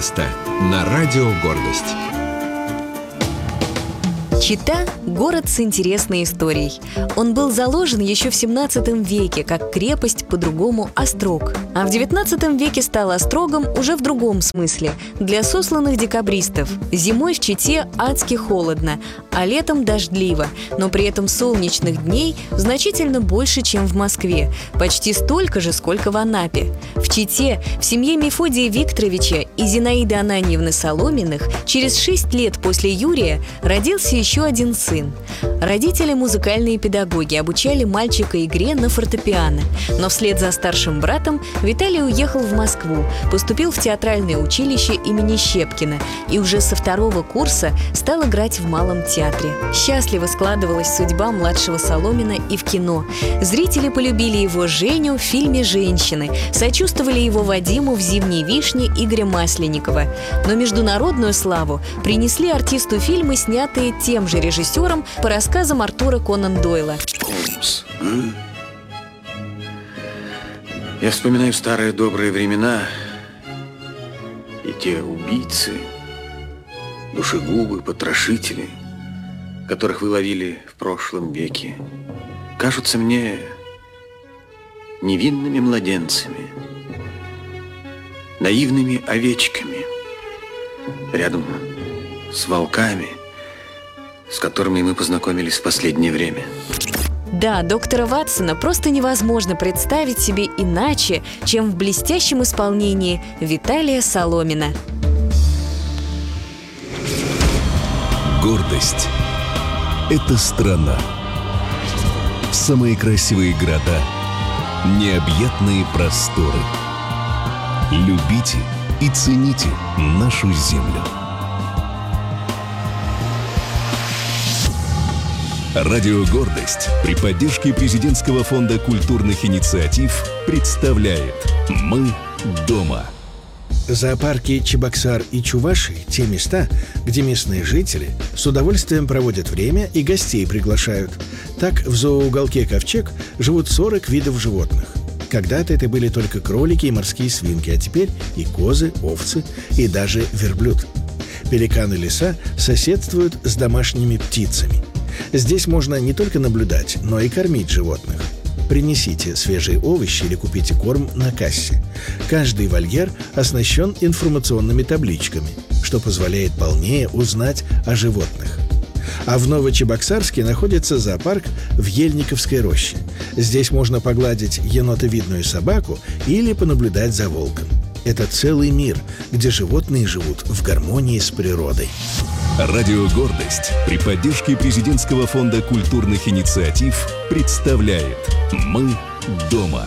место» на Радио Гордость. Чита – город с интересной историей. Он был заложен еще в 17 веке, как крепость, по-другому – острог. А в 19 веке стал острогом уже в другом смысле – для сосланных декабристов. Зимой в Чите адски холодно, а летом дождливо, но при этом солнечных дней значительно больше, чем в Москве. Почти столько же, сколько в Анапе. В Чите, в семье Мефодия Викторовича и Зинаиды Ананьевны Соломиных, через 6 лет после Юрия родился еще один сын. Родители – музыкальные педагоги, обучали мальчика игре на фортепиано. Но вслед за старшим братом Виталий уехал в Москву, поступил в театральное училище имени Щепкина и уже со 2-го курса стал играть в Малом театре. Счастливо складывалась судьба младшего Соломина и в кино. Зрители полюбили его Женю в фильме «Женщины», сочувствовали его Вадиму в «Зимней вишне» Игоря Масленникова. Но международную славу принесли артисту фильмы, снятые тем же режиссером по рассказам Артура Конан Дойла. Холмс, Я вспоминаю старые добрые времена и те убийцы, душегубы, потрошители, которых вы ловили в прошлом веке, кажутся мне невинными младенцами, наивными овечками, рядом с волками, с которыми мы познакомились в последнее время. Да, доктора Ватсона просто невозможно представить себе иначе, чем в блестящем исполнении Виталия Соломина. Гордость – это страна. Самые красивые города, необъятные просторы. Любите и цените нашу землю. Радио «Гордость» при поддержке Президентского фонда культурных инициатив представляет «Мы дома». Зоопарки Чебоксар и Чуваши – те места, где местные жители с удовольствием проводят время и гостей приглашают. Так, в зооуголке «Ковчег» живут 40 видов животных. Когда-то это были только кролики и морские свинки, а теперь и козы, овцы и даже верблюд. Пеликаны-лиса соседствуют с домашними птицами. Здесь можно не только наблюдать, но и кормить животных. Принесите свежие овощи или купите корм на кассе. Каждый вольер оснащен информационными табличками, что позволяет полнее узнать о животных. А в Новочебоксарске находится зоопарк в Ельниковской роще. Здесь можно погладить енотовидную собаку или понаблюдать за волком. Это целый мир, где животные живут в гармонии с природой. Радио «Гордость» при поддержке Президентского фонда культурных инициатив представляет «Мы дома».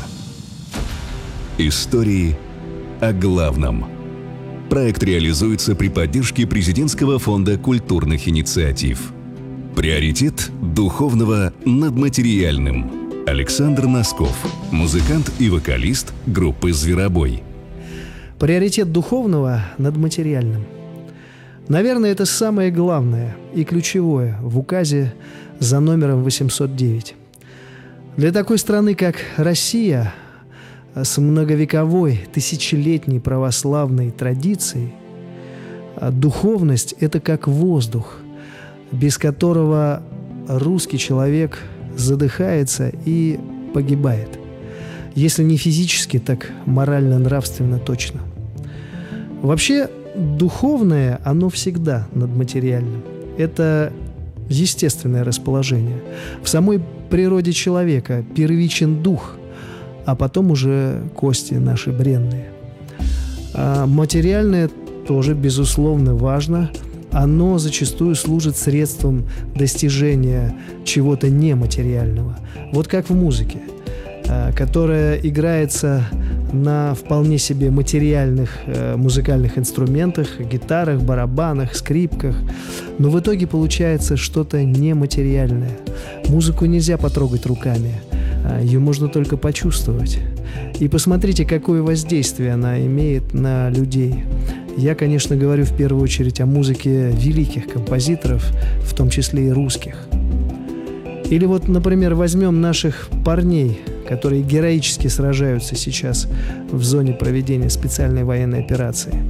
Истории о главном. Проект реализуется при поддержке Президентского фонда культурных инициатив. Приоритет духовного над материальным. Александр Носков, музыкант и вокалист группы «Зверобой». Приоритет духовного над материальным. Наверное, это самое главное и ключевое в указе за номером 809. Для такой страны, как Россия, с многовековой, тысячелетней православной традицией, духовность – это как воздух, без которого русский человек задыхается и погибает. Если не физически, так морально-нравственно точно. Вообще, духовное, оно всегда над материальным. Это естественное расположение. В самой природе человека первичен дух, а потом уже кости наши бренные. А материальное тоже, безусловно, важно. Оно зачастую служит средством достижения чего-то нематериального. Вот как в музыке, которая играется на вполне себе материальных музыкальных инструментах, гитарах, барабанах, скрипках. Но в итоге получается что-то нематериальное. Музыку нельзя потрогать руками, ее можно только почувствовать. И посмотрите, какое воздействие она имеет на людей. Я, конечно, говорю в первую очередь о музыке великих композиторов, в том числе и русских. Или вот, например, возьмем наших парней, которые героически сражаются сейчас в зоне проведения специальной военной операции.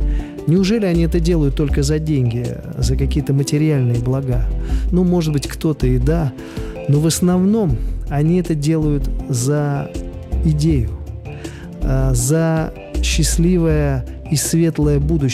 Неужели они это делают только за деньги, за какие-то материальные блага? Ну, может быть, кто-то и да, но в основном они это делают за идею, за счастливое и светлое будущее.